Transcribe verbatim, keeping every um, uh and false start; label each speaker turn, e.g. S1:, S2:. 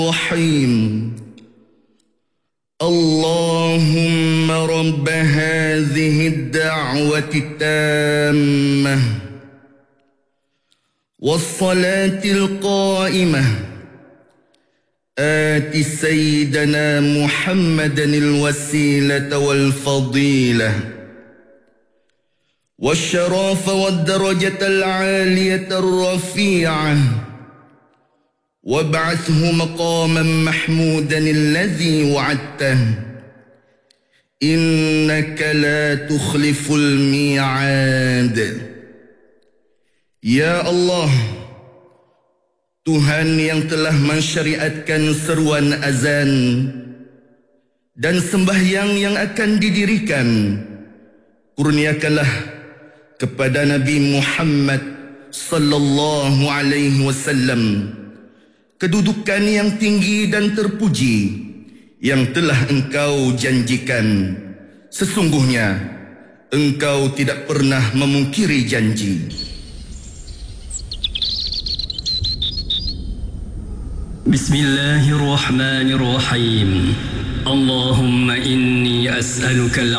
S1: الرحيم اللهم رب هذه الدعوة التامة والصلاة القائمة آت سيدنا محمدا الوسيلة والفضيلة والشرف والدرجة العالية الرفيعة وابعثه مقاما محمودا الذي وعدته إنك لا تخلف الميعاد. Ya Allah, Tuhan yang telah mensyariatkan seruan azan dan sembahyang yang akan didirikan, kurniakanlah kepada Nabi Muhammad sallallahu alaihi wasallam kedudukan yang tinggi dan terpuji yang telah engkau janjikan. Sesungguhnya engkau tidak pernah memungkiri janji.
S2: Bismillahirrahmanirrahim. Allahumma inni as'aluka